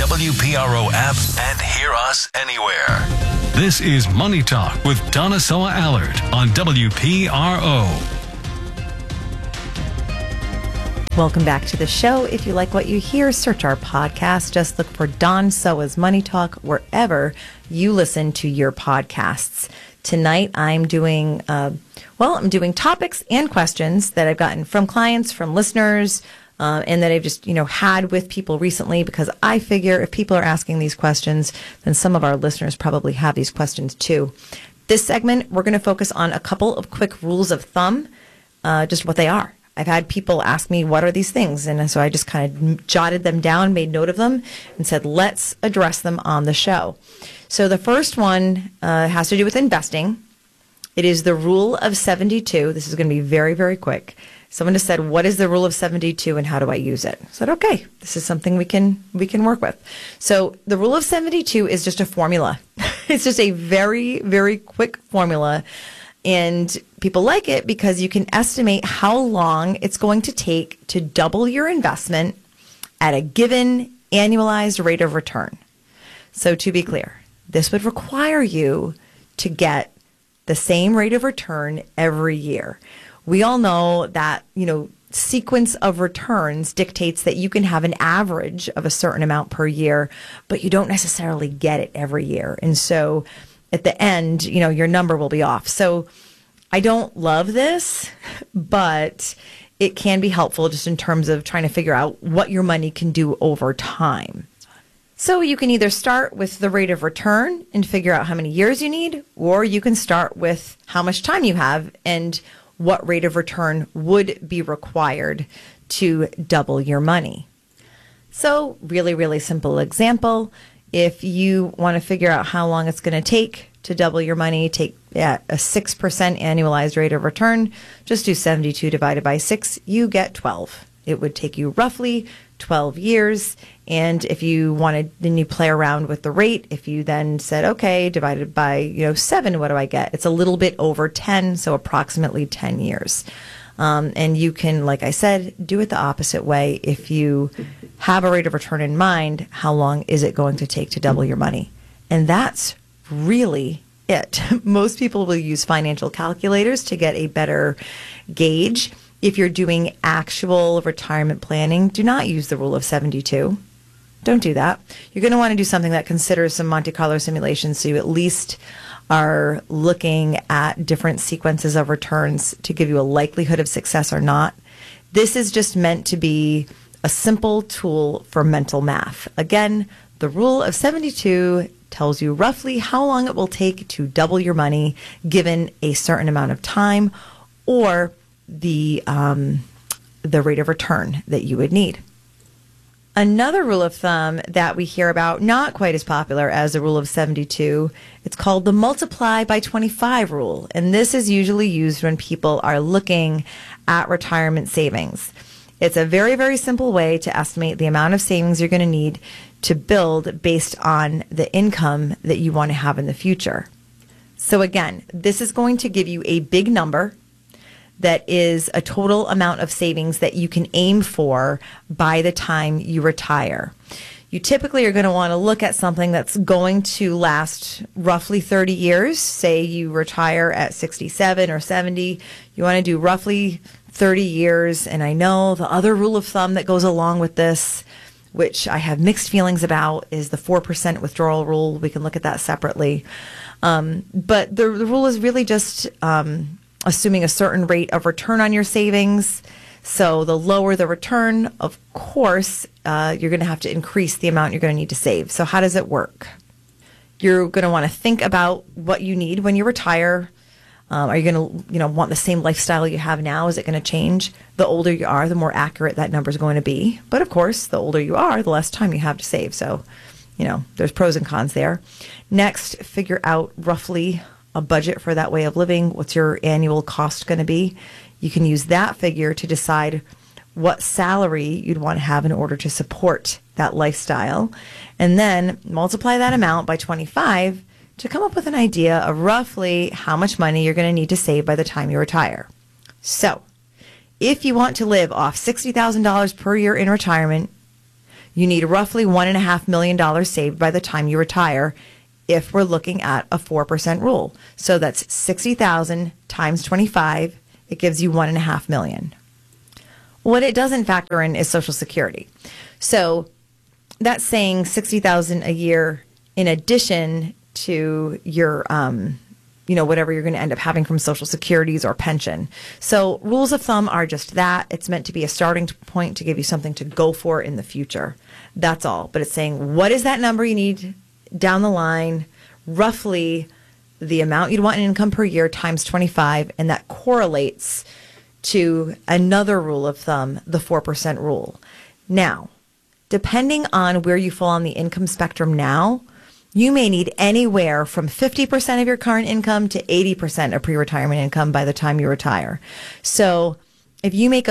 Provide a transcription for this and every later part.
WPRO app and hear us anywhere. This is Money Talk with Donna Soa Allard on WPRO. Welcome back to the show. If you like what you hear, search our podcast. Just look for Don Soa's Money Talk wherever you listen to your podcasts. Tonight, I'm doing topics and questions that I've gotten from clients, from listeners, and that I've just, had with people recently, because I figure if people are asking these questions, then some of our listeners probably have these questions too. This segment, we're going to focus on a couple of quick rules of thumb, just what they are. I've had people ask me, what are these things? And so I just kind of jotted them down, made note of them, and said, let's address them on the show. So the first one has to do with investing. It is the rule of 72. This is going to be very, very quick. Someone just said, what is the rule of 72 and how do I use it? I said, okay, this is something we can work with. So the rule of 72 is just a formula. It's just a very, very quick formula. And people like it because you can estimate how long it's going to take to double your investment at a given annualized rate of return. So to be clear, this would require you to get the same rate of return every year. We all know that, sequence of returns dictates that you can have an average of a certain amount per year, but you don't necessarily get it every year. And so at the end, your number will be off. So I don't love this, but it can be helpful just in terms of trying to figure out what your money can do over time. So you can either start with the rate of return and figure out how many years you need, or you can start with how much time you have and what rate of return would be required to double your money. So really, really simple example. If you want to figure out how long it's going to take to double your money, take a 6% annualized rate of return, just do 72 divided by 6, you get 12. It would take you roughly 12 years. And if you wanted, then you play around with the rate. If you then said, okay, divided by 7, what do I get? It's a little bit over 10, so approximately 10 years. And you can, like I said, do it the opposite way. If you have a rate of return in mind, how long is it going to take to double your money? And that's really it. Most people will use financial calculators to get a better gauge. If you're doing actual retirement planning, do not use the rule of 72. Don't do that. You're going to want to do something that considers some Monte Carlo simulations, so you at least are looking at different sequences of returns to give you a likelihood of success or not. This is just meant to be a simple tool for mental math. Again, the rule of 72 tells you roughly how long it will take to double your money given a certain amount of time, or the rate of return that you would need. Another rule of thumb that we hear about, not quite as popular as the rule of 72, it's called the multiply by 25 rule. And this is usually used when people are looking at retirement savings. It's a very, very simple way to estimate the amount of savings you're going to need to build based on the income that you want to have in the future. So again, this is going to give you a big number that is a total amount of savings that you can aim for by the time you retire. You typically are going to want to look at something that's going to last roughly 30 years. Say you retire at 67 or 70. You want to do roughly 30 years. And I know the other rule of thumb that goes along with this, which I have mixed feelings about, is the 4% withdrawal rule. We can look at that separately. But the rule is really just assuming a certain rate of return on your savings. So the lower the return, of course, you're going to have to increase the amount you're going to need to save. So how does it work? You're going to want to think about what you need when you retire. Are you going to, want the same lifestyle you have now? Is it going to change? The older you are, the more accurate that number is going to be. But of course, the older you are, the less time you have to save. So, there's pros and cons there. Next, figure out roughly a budget for that way of living. What's your annual cost going to be? You can use that figure to decide what salary you'd want to have in order to support that lifestyle. And then multiply that amount by 25 to come up with an idea of roughly how much money you're going to need to save by the time you retire. So if you want to live off $60,000 per year in retirement, You need roughly $1.5 million saved by the time you retire if we're looking at a 4% rule. So that's 60,000 times 25. It gives you $1.5 million. What it doesn't factor in is Social Security. So that's saying 60,000 a year in addition to your, whatever you're going to end up having from Social Securities or pension. So rules of thumb are just that. It's meant to be a starting point to give you something to go for in the future. That's all. But it's saying, what is that number you need down the line? Roughly the amount you'd want in income per year times 25, and that correlates to another rule of thumb, the 4% rule. Now, depending on where you fall on the income spectrum now, you may need anywhere from 50% of your current income to 80% of pre-retirement income by the time you retire. So if you make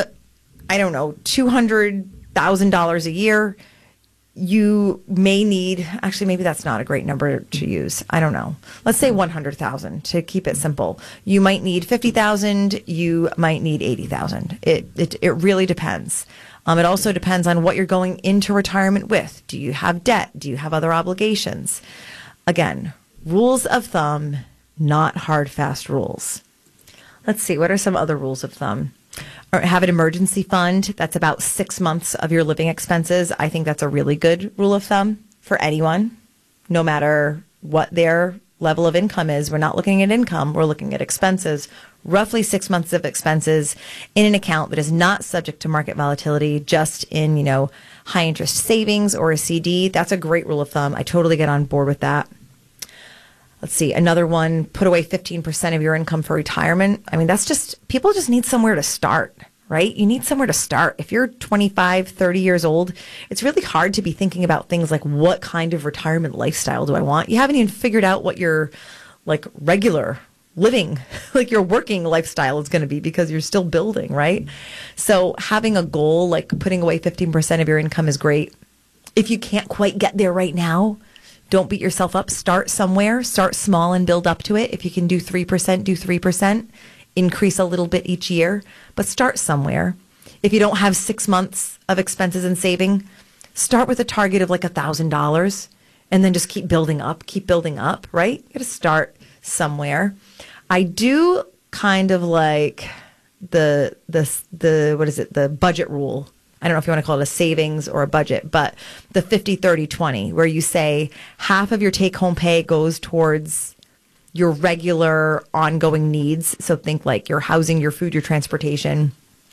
$200,000 a year, you may need, actually, maybe that's not a great number to use. I don't know. Let's say 100,000 to keep it simple. You might need 50,000. You might need 80,000. It really depends. It also depends on what you're going into retirement with. Do you have debt? Do you have other obligations? Again, rules of thumb, not hard, fast rules. Let's see. What are some other rules of thumb? Or have an emergency fund. That's about 6 months of your living expenses. I think that's a really good rule of thumb for anyone, no matter what their level of income is. We're not looking at income. We're looking at expenses. Roughly 6 months of expenses in an account that is not subject to market volatility, just in, high interest savings or a CD. That's a great rule of thumb. I totally get on board with that. Let's see. Another one, put away 15% of your income for retirement. I mean, people just need somewhere to start, right? You need somewhere to start. If you're 25, 30 years old, it's really hard to be thinking about things like, what kind of retirement lifestyle do I want? You haven't even figured out what your regular living, your working lifestyle is going to be, because you're still building, right? So having a goal like putting away 15% of your income is great. If you can't quite get there right now, don't beat yourself up. Start somewhere. Start small and build up to it. If you can do 3%, do 3%. Increase a little bit each year, but start somewhere. If you don't have 6 months of expenses and saving, start with a target of $1,000 and then just keep building up, right? You got to start somewhere. I do kind of like the budget rule. I don't know if you want to call it a savings or a budget, but the 50-30-20, where you say half of your take-home pay goes towards your regular ongoing needs. So think like your housing, your food, your transportation.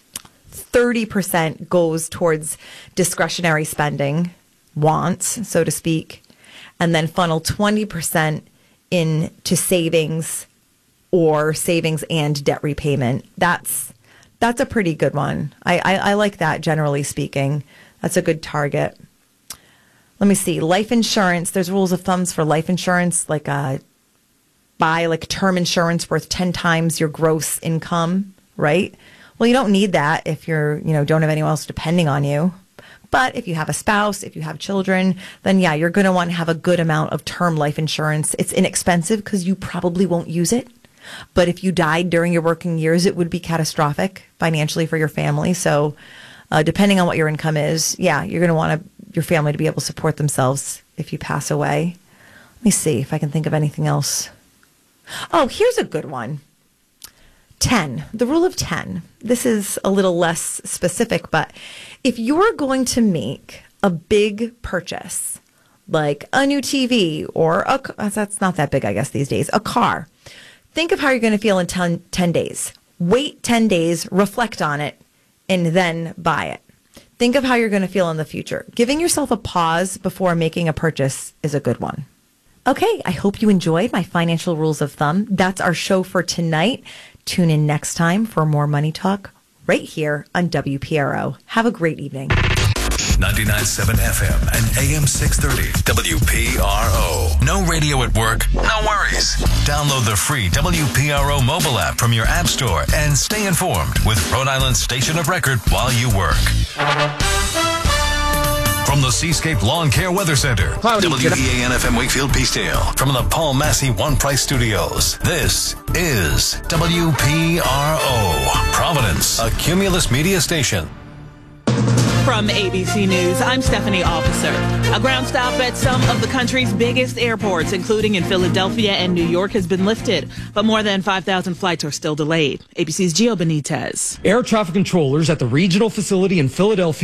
30% goes towards discretionary spending, wants, so to speak, and then funnel 20% into savings or savings and debt repayment. That's a pretty good one. I like that, generally speaking. That's a good target. Let me see. Life insurance. There's rules of thumbs for life insurance, buy term insurance worth 10 times your gross income, right? Well, you don't need that if you're, don't have anyone else depending on you. But if you have a spouse, if you have children, then yeah, you're going to want to have a good amount of term life insurance. It's inexpensive because you probably won't use it. But if you died during your working years, it would be catastrophic financially for your family. So depending on what your income is, yeah, you're going to want your family to be able to support themselves if you pass away. Let me see if I can think of anything else. Oh, here's a good one. 10, the rule of 10. This is a little less specific, but if you're going to make a big purchase, like a new TV or that's not that big, I guess, these days, a car, think of how you're going to feel in 10 days. Wait 10 days, reflect on it, and then buy it. Think of how you're going to feel in the future. Giving yourself a pause before making a purchase is a good one. Okay, I hope you enjoyed my financial rules of thumb. That's our show for tonight. Tune in next time for more Money Talk right here on WPRO. Have a great evening. 99.7 FM and AM 630 WPRO. No radio at work? No worries. Download the free WPRO mobile app from your app store and stay informed with Rhode Island's station of record while you work. From the Seascape Lawn Care Weather Center, WEAN FM Wakefield Peacedale. From the Paul Massey One Price Studios, this is WPRO, Providence, a Cumulus Media station. From ABC News, I'm Stephanie Officer. A ground stop at some of the country's biggest airports, including in Philadelphia and New York, has been lifted, but more than 5,000 flights are still delayed. ABC's Gio Benitez. Air traffic controllers at the regional facility in Philadelphia